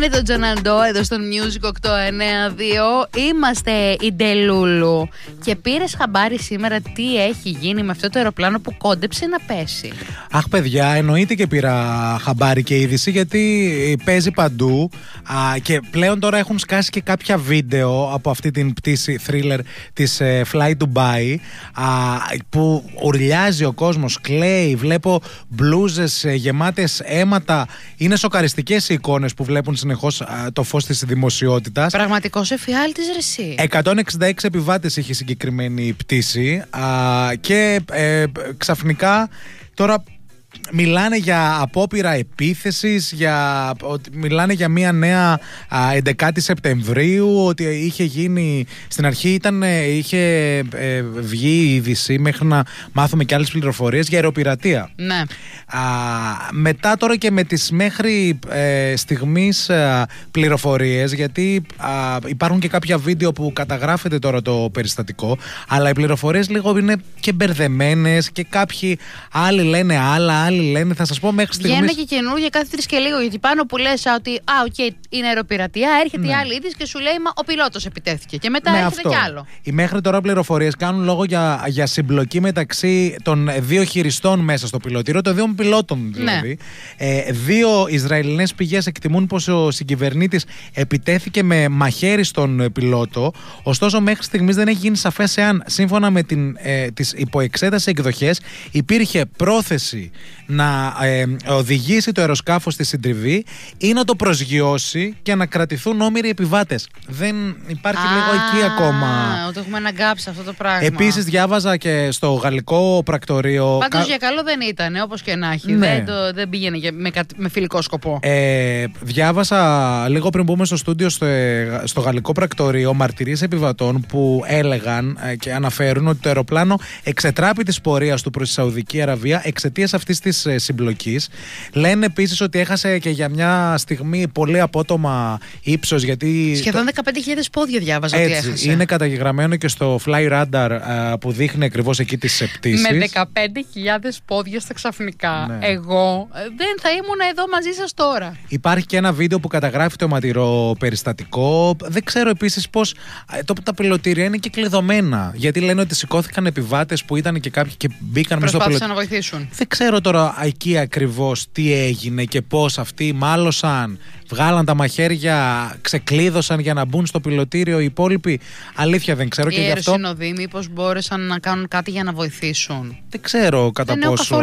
Είναι το Τζαναντό εδώ στο Music 892. Είμαστε η Ντελούλου. Και πήρες χαμπάρι σήμερα τι έχει γίνει με αυτό το αεροπλάνο που κόντεψε να πέσει? Αχ, παιδιά, εννοείται και πήρα χαμπάρι και είδηση, γιατί παίζει παντού. Και πλέον τώρα έχουν σκάσει και κάποια βίντεο από αυτή την πτήση thriller της Fly Dubai, που ουρλιάζει ο κόσμος, κλαίει. Βλέπω μπλούζες γεμάτες αίματα. Είναι σοκαριστικές οι εικόνες που βλέπουν συνεχώς το φως της δημοσιότητας. Πραγματικός εφιάλτης ρε εσύ. 166 επιβάτες είχε συγκεκριμένη πτήση και ξαφνικά τώρα μιλάνε για απόπειρα επίθεσης, μιλάνε για μια νέα 11η Σεπτεμβρίου, ότι είχε γίνει, στην αρχή είχε βγει η είδηση μέχρι να μάθουμε και άλλες πληροφορίες για αεροπειρατεία. Ναι. Μετά τώρα και με τις μέχρι στιγμής πληροφορίες, γιατί υπάρχουν και κάποια βίντεο που καταγράφεται τώρα το περιστατικό, αλλά οι πληροφορίες λίγο είναι και μπερδεμένες και κάποιοι άλλοι λένε άλλα, άλλοι λένε, θα σας πω μέχρι στιγμής. Βγαίνουν και καινούργια κάθε 3 και λίγο, γιατί πάνω που λες ότι είναι αεροπειρατεία, έρχεται η άλλη είδηση και σου λέει μα ο πιλότος επιτέθηκε. Και μετά έρχεται κι άλλο. Οι μέχρι τώρα πληροφορίες κάνουν λόγο για συμπλοκή μεταξύ των δύο χειριστών μέσα στο πιλωτήριο, των δύο πιλότων δηλαδή. Ναι. Δύο Ισραηλινές πηγές εκτιμούν πως ο συγκυβερνήτης επιτέθηκε με μαχαίρι στον πιλότο. Ωστόσο, μέχρι στιγμής δεν έχει γίνει σαφές εάν, σύμφωνα με τις υποεξέταση εκδοχές, υπήρχε πρόθεση να οδηγήσει το αεροσκάφος στη συντριβή ή να το προσγειώσει και να κρατηθούν όμοιροι επιβάτες. Δεν υπάρχει λίγο εκεί ακόμα. Το έχουμε αναγκάψει αυτό το πράγμα. Επίσης, διάβαζα και στο γαλλικό πρακτορείο. Πάντως για καλό δεν ήταν, όπως και να έχει. Ναι. Δεν πήγαινε με φιλικό σκοπό. Διάβασα λίγο πριν μπούμε στο στούντιο στο γαλλικό πρακτορείο μαρτυρίες επιβατών που έλεγαν και αναφέρουν ότι το αεροπλάνο εξετράπη της πορείας του προς τη Σαουδική Αραβία εξαιτίας αυτής της συμπλοκής. Λένε επίσης ότι έχασε και για μια στιγμή πολύ απότομα ύψος, γιατί. Σχεδόν 15.000 πόδια διάβαζα ότι έχασε. Είναι καταγεγραμμένο και στο Fly Radar που δείχνει ακριβώς εκεί τις πτήσεις. Με 15.000 πόδια στα ξαφνικά. Ναι. Εγώ δεν θα ήμουν εδώ μαζί σας τώρα. Υπάρχει και ένα βίντεο που καταγράφει το αιματηρό περιστατικό. Δεν ξέρω επίσης πως τα πιλωτήρια είναι και κλειδωμένα. Γιατί λένε ότι σηκώθηκαν επιβάτες που ήταν και κάποιοι και μπήκαν μέσα στο πιλωτήριο. Να βοηθήσουν. Δεν ξέρω τώρα εκεί ακριβώς τι έγινε και πώς αυτοί μάλωσαν, βγάλαν τα μαχαίρια, ξεκλείδωσαν για να μπουν στο πιλωτήριο οι υπόλοιποι. Αλήθεια δεν ξέρω. Και γι' αυτό. Οι μήπως μπόρεσαν να κάνουν κάτι για να βοηθήσουν. Δεν ξέρω κατά πόσο.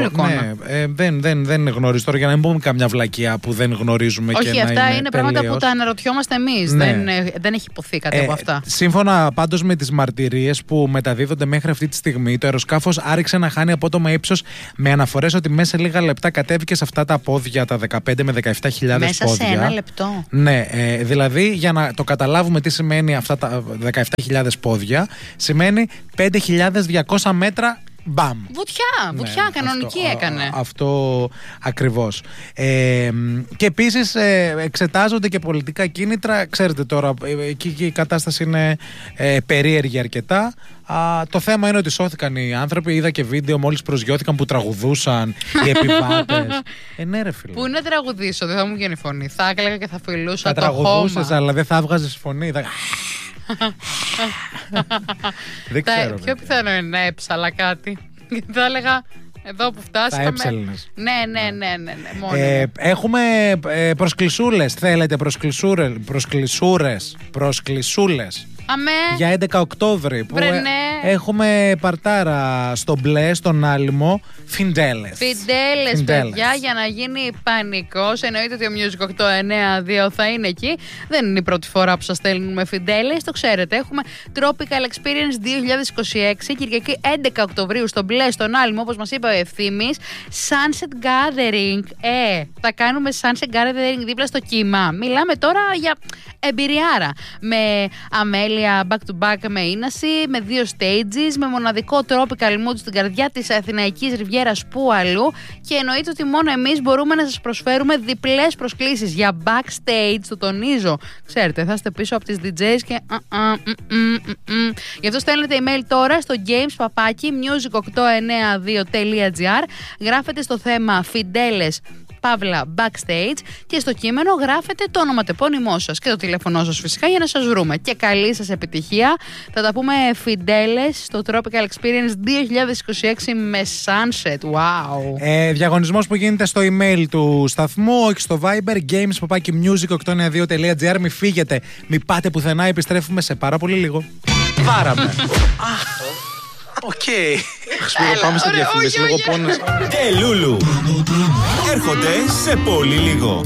Δεν γνωρίζω τώρα, για να μην πούμε καμιά βλακεία που δεν γνωρίζουμε. Όχι, και αυτά να είναι πράγματα που τα αναρωτιόμαστε εμείς. Ναι. Δεν έχει υποθεί κάτι από αυτά. Σύμφωνα πάντως με τις μαρτυρίες που μεταδίδονται μέχρι αυτή τη στιγμή, το αεροσκάφος άρχισε να χάνει απότομα ύψος, με αναφορές ότι μέσα σε λίγα λεπτά κατέβηκε σε αυτά τα πόδια, τα 15 με 17.000 πόδια. Μέσα σε ένα λεπτό. Ναι, δηλαδή για να το καταλάβουμε τι σημαίνει αυτά τα 17.000 πόδια, σημαίνει 5.200 μέτρα. Μπαμ. Βουτιά, κανονική έκανε. Αυτό ακριβώς. Και επίσης εξετάζονται και πολιτικά κίνητρα. Ξέρετε τώρα, εκεί η κατάσταση είναι περίεργη αρκετά. Το θέμα είναι ότι σώθηκαν οι άνθρωποι. Είδα και βίντεο μόλις προσγειώθηκαν που τραγουδούσαν οι επιβάτες. Ναι, ρε φίλε. Πού να τραγουδήσω, δεν θα μου βγαίνει φωνή. Θα έκλαιγα και θα φιλούσα το χώμα. Θα τραγουδούσες, αλλά δεν θα έβγαζες φωνή. Δεν ξέρω. Πιο πιθανό είναι να έψαλα κάτι. Θα έλεγα εδώ που φτάσαμε. Τα έψαλνες. Ναι. Έχουμε προσκλησούλες. Θέλετε προσκλησούλες. Αμέ. Για 11 Οκτώβρη που έχουμε παρτάρα στο μπλε, στον άλυμο, Φιντέλες, παιδιά, για να γίνει πανικός. Εννοείται ότι ο Music 892 θα είναι εκεί. Δεν είναι η πρώτη φορά που σας στέλνουμε Φιντέλες, το ξέρετε. Έχουμε Tropical Experience 2026, Κυριακή 11 Οκτωβρίου στο μπλε, στον άλυμο, όπως μας είπε ο Ευθύμης. Sunset Gathering. Θα κάνουμε Sunset Gathering δίπλα στο κύμα. Μιλάμε τώρα για εμπειριάρα. Με αμέλεια back to back με ίναση, με 2 stages, με μοναδικό tropical mood στην καρδιά της Αθηναϊκής Ριβιέρας πού αλλού, και εννοείται ότι μόνο εμείς μπορούμε να σας προσφέρουμε διπλές προσκλήσεις για backstage, το τονίζω. Ξέρετε, θα είστε πίσω από τις DJs και γι' αυτό στέλνετε email τώρα στο games@music892.gr, γράφετε στο θέμα Φιντέλες παύλα backstage και στο κείμενο γράφετε το ονοματεπώνυμό σας και το τηλέφωνό σας φυσικά για να σας βρούμε. Και καλή σας επιτυχία. Θα τα πούμε φιντέλες στο Tropical Experience 2026 με Sunset. Wow. Διαγωνισμός που γίνεται στο email του σταθμού, όχι στο Viber, games@music892.gr. Μη φύγετε, μη πάτε πουθενά, επιστρέφουμε σε πάρα πολύ λίγο. Βάραμε. Οκ. Πάμε στα διαφήμιση, λίγο πόνος. Λούλου. Έρχονται σε πολύ λίγο.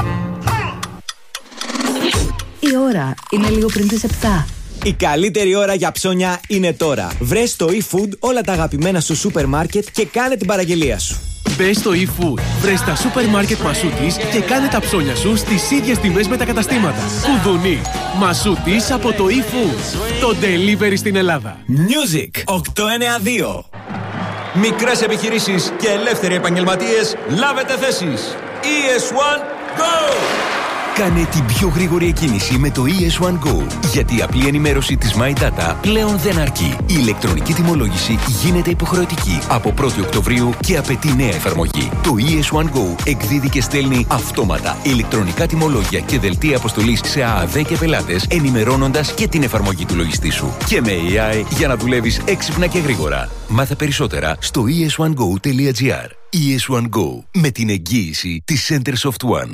Η ώρα είναι λίγο πριν τις 7. Η καλύτερη ώρα για ψώνια είναι τώρα. Βρες στο eFood όλα τα αγαπημένα σου σούπερ μάρκετ και κάνε την παραγγελία σου. Μπες στο eFood, βρες τα σούπερ μάρκετ Μασούτης και κάνε τα ψώνια σου στις ίδιες τιμές με τα καταστήματα. Κουδουνί, Μασούτης από το eFood. Το delivery στην Ελλάδα. Music 892. Μικρές επιχειρήσεις και ελεύθεροι επαγγελματίες, λάβετε θέσεις. ES1 Go! Κάνε την πιο γρήγορη εκκίνηση με το ES1 Go. Γιατί η απλή ενημέρωση της My Data πλέον δεν αρκεί. Η ηλεκτρονική τιμολόγηση γίνεται υποχρεωτική από 1η Οκτωβρίου και απαιτεί νέα εφαρμογή. Το ES1 Go εκδίδει και στέλνει αυτόματα ηλεκτρονικά τιμολόγια και δελτία αποστολής σε ΑΑΔ και πελάτες, ενημερώνοντας και την εφαρμογή του λογιστή σου. Και με AI για να δουλεύεις έξυπνα και γρήγορα. Μάθε περισσότερα στο es1go.gr. ES1 Go. Με την εγγύηση της Centersoft One.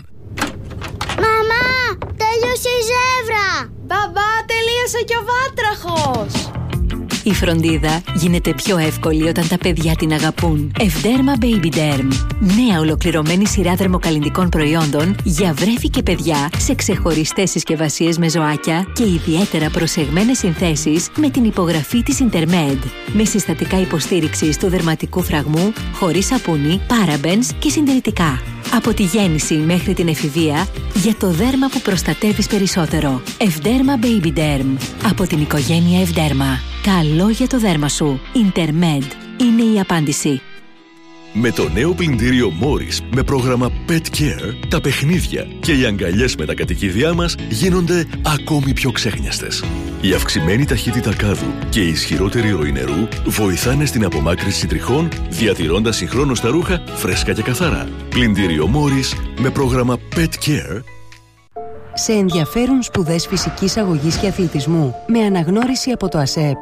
Τέλειωσε η ζεύρα! Μπαμπά, τελείωσε και ο βάτραχος! Η φροντίδα γίνεται πιο εύκολη όταν τα παιδιά την αγαπούν. Ευδέρμα Baby Derm. Νέα ολοκληρωμένη σειρά δερμοκαλλυντικών προϊόντων για βρέφη και παιδιά σε ξεχωριστές συσκευασίες με ζωάκια και ιδιαίτερα προσεγμένες συνθέσεις με την υπογραφή της Intermed. Με συστατικά υποστήριξης του δερματικού φραγμού, χωρίς σαπούνι, parabens και συντηρητικά. Από τη γέννηση μέχρι την εφηβεία, για το δέρμα που προστατεύεις περισσότερο. Ευδέρμα Baby Derm. Από την οικογένεια Ευδέρμα. Καλό για το δέρμα σου. Intermed είναι η απάντηση. Με το νέο πλυντήριο Morris με πρόγραμμα Pet Care, τα παιχνίδια και οι αγκαλιές με τα κατοικίδια μας γίνονται ακόμη πιο ξέχνιαστες. Η αυξημένη ταχύτητα κάδου και η ισχυρότερη ροή νερού βοηθάνε στην απομάκρυνση τριχών, διατηρώντας συγχρόνως τα ρούχα φρέσκα και καθαρά. Πλυντήριο Morris με πρόγραμμα Pet Care. Σε ενδιαφέρουν σπουδές φυσικής αγωγής και αθλητισμού με αναγνώριση από το ΑΣΕΠ.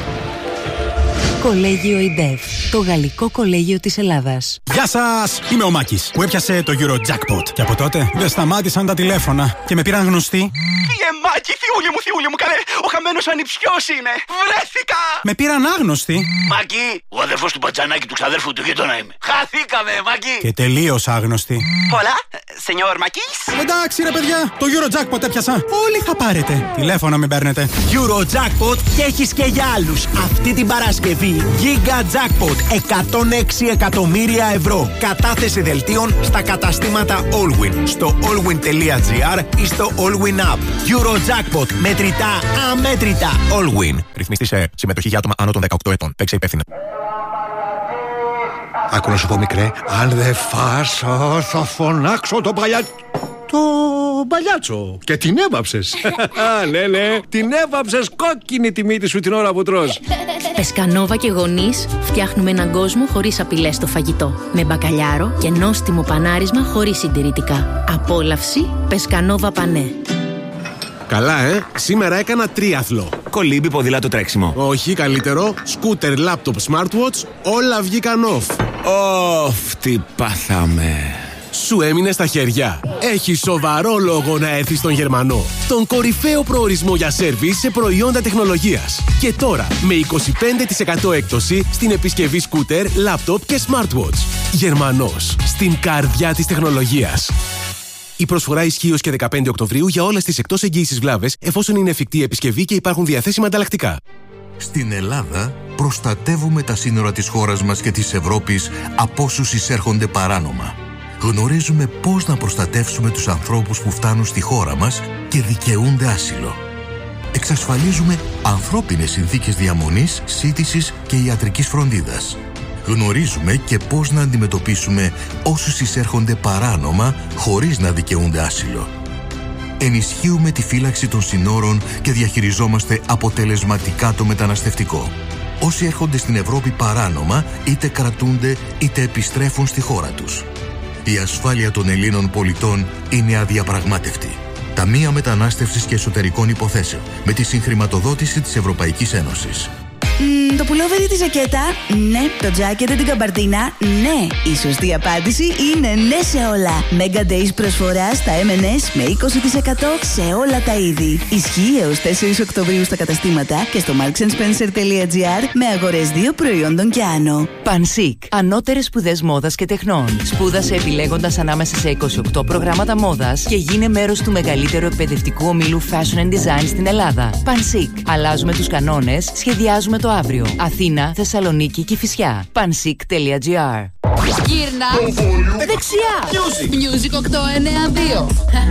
Κολέγιο ΙΝΤΕΦ, το γαλλικό κολέγιο της Ελλάδας. Γεια σας! Είμαι ο Μάκης που έπιασε το Eurojackpot. Και από τότε δεν σταμάτησαν τα τηλέφωνα και με πήραν γνωστοί. Μάκη, θιούλη μου, καλέ! Ο χαμένος ανιψιός είναι! Βρέθηκα! Με πήραν άγνωστοι. Μάκη, ο αδερφός του Πατζανάκη του ξαδέρφου του γείτονα είμαι. Χαθήκαμε, Μάκη! Και τελείως άγνωστοι. Πολλά, σενιόρ Μάκης. Εντάξει ρε παιδιά, το Eurojackpot έπιασα. Όλοι θα πάρετε. Τηλέφωνα μην παίρνετε. Eurojackpot και έχεις και για άλλους. Αυτή την Παρασκευή Giga Jackpot 106 εκατομμύρια ευρώ. Κατάθεση δελτίων στα καταστήματα Allwyn, στο allwyn.gr ή στο Allwyn App. Eurojackpot. Μετρητά, αμέτρητα. Allwyn. Ρυθμιστή σε συμμετοχή για άτομα άνω των 18 ετών. Παίξε υπεύθυνα. Άκου να σου πω, μικρέ, αν δεν φας, θα φωνάξω το παλιάτσο. Και την έβαψες. Ναι, την έβαψες κόκκινη τη μύτη σου την ώρα που τρως. Πεσκανόβα και γονείς φτιάχνουμε έναν κόσμο χωρίς απειλές στο φαγητό. Με μπακαλιάρο και νόστιμο πανάρισμα χωρίς συντηρητικά. Απόλαυση Πεσκανόβα Πανέ. Καλά, σήμερα έκανα τρίαθλο. Κολύμπι, ποδήλατο, τρέξιμο. Όχι, καλύτερο. Σκούτερ, λάπτοπ, smartwatch, όλα βγήκαν off. Τι πάθαμε. Σου έμεινε στα χέρια. Έχει σοβαρό λόγο να έρθει στον Γερμανό. Τον κορυφαίο προορισμό για σέρβις σε προϊόντα τεχνολογίας. Και τώρα με 25% έκπτωση στην επισκευή σκούτερ, λάπτοπ και smartwatch. Γερμανός. Στην καρδιά της τεχνολογίας. Η προσφορά ισχύει ως και 15 Οκτωβρίου για όλες τις εκτός εγγύησης βλάβες, εφόσον είναι εφικτή η επισκευή και υπάρχουν διαθέσιμα ανταλλακτικά. Στην Ελλάδα προστατεύουμε τα σύνορα της χώρας μας και της Ευρώπης από όσους εισέρχονται παράνομα. Γνωρίζουμε πώς να προστατεύσουμε τους ανθρώπους που φτάνουν στη χώρα μας και δικαιούνται άσυλο. Εξασφαλίζουμε ανθρώπινες συνθήκες διαμονής, σύντησης και ιατρικής φροντίδας. Γνωρίζουμε και πώς να αντιμετωπίσουμε όσους εισέρχονται παράνομα χωρίς να δικαιούνται άσυλο. Ενισχύουμε τη φύλαξη των συνόρων και διαχειριζόμαστε αποτελεσματικά το μεταναστευτικό. Όσοι έρχονται στην Ευρώπη παράνομα είτε κρατούνται είτε επιστρέφουν στη χώρα τους. Η ασφάλεια των Ελλήνων πολιτών είναι αδιαπραγμάτευτη. Ταμεία Μετανάστευσης και Εσωτερικών Υποθέσεων, με τη συγχρηματοδότηση της Ευρωπαϊκής Ένωσης. Το πουλόβερ ή τη ζακέτα? Ναι. Το τζάκετ ή την καμπαρτίνα? Ναι. Η σωστή απάντηση είναι ναι σε όλα. Mega Days προσφορά στα M&S με 20% σε όλα τα είδη. Ισχύει έως 4 Οκτωβρίου στα καταστήματα και στο marksandspencer.gr με αγορές 2 προϊόντων και άνω. Πανσίκ. Ανώτερες σπουδές μόδας και τεχνών. Σπούδασε επιλέγοντας ανάμεσα σε 28 προγράμματα μόδας και γίνε μέρος του μεγαλύτερου εκπαιδευτικού ομίλου Fashion and Design στην Ελλάδα. Πανσίκ. Αλλάζουμε τους κανόνες, σχεδιάζουμε το αύριο. Αθήνα, Θεσσαλονίκη, Κηφισιά. Pansik.gr. Γύρνα δεξιά. Music 892.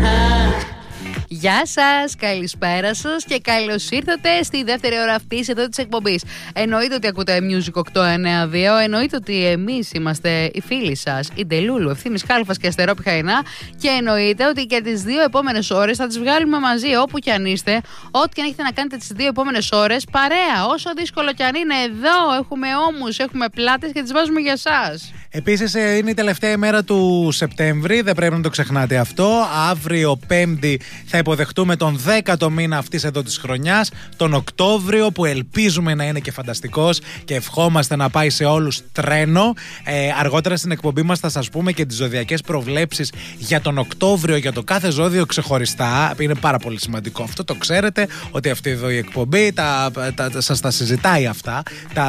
Γεια σας, καλησπέρα σας και καλώς ήρθατε στη δεύτερη ώρα αυτής εδώ της εκπομπής. Εννοείται ότι ακούτε Music 892, εννοείται ότι εμείς είμαστε οι φίλοι σας, η Ντελούλου, Ευθύμης Κάλφας και Αστερόπη Χαϊνά, και εννοείται ότι και τις 2 επόμενες ώρες θα τις βγάλουμε μαζί όπου και αν είστε, ό,τι και αν έχετε να κάνετε τις 2 επόμενες ώρες, παρέα, όσο δύσκολο και αν είναι. Εδώ έχουμε ώμους, έχουμε πλάτες και τις βάζουμε για σας. Επίσης είναι η τελευταία ημέρα του Σεπτέμβρη, δεν πρέπει να το ξεχνάτε αυτό. Αύριο Πέμπτη θα υποδεχτούμε τον 10ο μήνα αυτής εδώ της χρονιάς, τον Οκτώβριο, που ελπίζουμε να είναι και φανταστικός και ευχόμαστε να πάει σε όλους τρένο. Αργότερα στην εκπομπή μας θα σας πούμε και τις ζωδιακές προβλέψεις για τον Οκτώβριο, για το κάθε ζώδιο ξεχωριστά. Είναι πάρα πολύ σημαντικό αυτό, το ξέρετε, ότι αυτή εδώ η εκπομπή σας τα συζητάει αυτά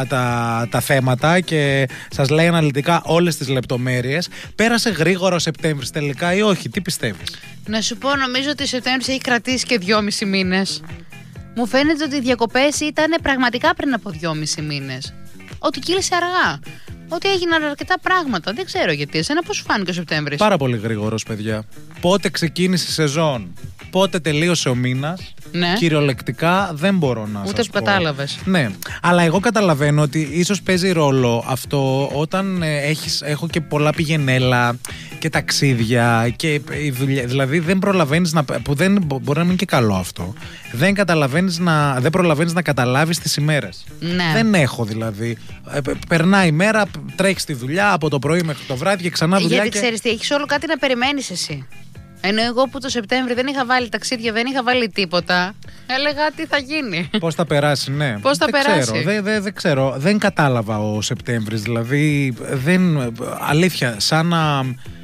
τα θέματα και σας λέει αναλυτικά όλες τις λεπτομέρειες. Πέρασε γρήγορα ο Σεπτέμβρης τελικά ή όχι? Τι πιστεύεις? Να σου πω, νομίζω ότι ο Σεπτέμβρης έχει κρατήσει και 2,5 μήνες. Μου φαίνεται ότι οι διακοπές ήταν πραγματικά πριν από 2,5 μήνες. Ότι κύλησε αργά. Ότι έγιναν αρκετά πράγματα. Δεν ξέρω γιατί. Εσένα πώς σου φάνηκε ο Σεπτέμβρης? Πάρα πολύ γρήγορος, παιδιά. Πότε ξεκίνησε η σεζόν, πότε τελείωσε ο μήνας. Ναι. Κυριολεκτικά δεν μπορώ να σας πω. Ούτε που κατάλαβες. Ναι, αλλά εγώ καταλαβαίνω ότι ίσως παίζει ρόλο αυτό όταν έχω και πολλά πηγενέλα και ταξίδια και η δουλειά. Δηλαδή δεν προλαβαίνεις να. Που δεν μπορεί να μην είναι και καλό αυτό. Δεν προλαβαίνεις να καταλάβεις τις ημέρες. Ναι. Δεν έχω δηλαδή. Περνάει η μέρα, τρέχεις στη δουλειά από το πρωί μέχρι το βράδυ και ξανά δουλειά. Γιατί ξέρεις τι, έχεις όλο κάτι να περιμένεις εσύ. Ενώ εγώ που το Σεπτέμβρη δεν είχα βάλει ταξίδια, δεν είχα βάλει τίποτα, έλεγα τι θα γίνει. Πώς θα περάσει, ναι. Πώς θα περάσει. Δεν ξέρω. Δεν κατάλαβα ο Σεπτέμβρης. Δηλαδή, αλήθεια, σαν να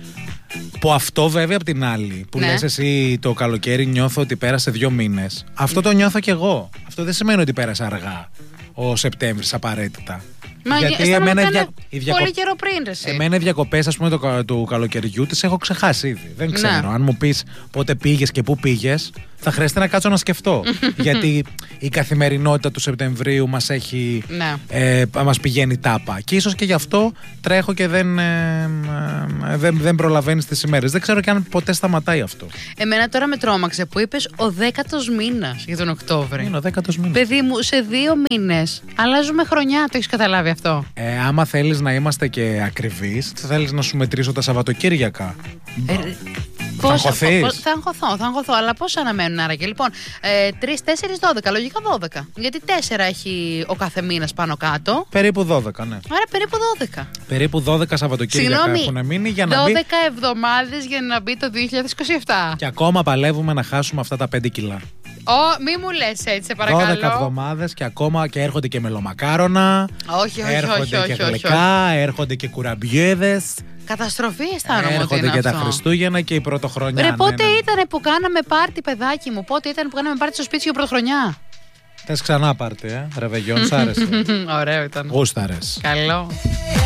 πω αυτό βέβαια από την άλλη. Που λες εσύ το καλοκαίρι νιώθω ότι πέρασε 2 μήνες. Αυτό το νιώθω κι εγώ. Αυτό δεν σημαίνει ότι πέρασε αργά ο Σεπτέμβρης απαραίτητα. Μα γιατί πολύ καιρό πριν, εσύ. Εμένα οι διακοπές, ας πούμε, του καλοκαιριού τις έχω ξεχάσει ήδη. Δεν ξέρω. Αν μου πεις πότε πήγες και πού πήγες, θα χρειαστεί να κάτσω να σκεφτώ. Γιατί η καθημερινότητα του Σεπτεμβρίου μας πηγαίνει τάπα. Και ίσως και γι' αυτό τρέχω και δεν προλαβαίνεις τις ημέρες. Δεν ξέρω και αν ποτέ σταματάει αυτό. Εμένα τώρα με τρόμαξε που είπες ο 10ος μήνας για τον Οκτώβρη. Είναι ο 10ος μήνας. Παιδί μου, σε 2 μήνες αλλάζουμε χρονιά. Το έχεις καταλάβει αυτό? Άμα θέλεις να είμαστε και ακριβείς, θέλεις να σου μετρήσω τα Σαββατοκύριακα. Θα αγχωθώ, αλλά πώς αναμένουν άραγε? Λοιπόν, 3, 4, 12, λογικά 12. Γιατί 4 έχει ο κάθε μήνας πάνω κάτω. Περίπου 12, ναι. Άρα περίπου 12. Περίπου 12 Σαββατοκύριακα έχουν μείνει για να 12 εβδομάδες για να μπει το 2027. Και ακόμα παλεύουμε να χάσουμε αυτά τα 5 κιλά. Μη μου λες έτσι, σε παρακαλώ. 12 εβδομάδες και ακόμα και έρχονται και μελομακάρονα. Όχι. Έρχονται και γλυκά, έρχονται και κουραμπιέδες. Καταστροφή αισθάνομαι. Έρχονται και τα Χριστούγεννα και η Πρωτοχρονιά. Πότε ήταν που κάναμε πάρτι, παιδάκι μου? Πότε ήταν που κάναμε πάρτι στο σπίτι για Πρωτοχρονιά? Θες ξανά πάρτι, Ρεβεγιόν, σ' άρεσε? Ωραίο ήταν. Γούσταρες. Καλό.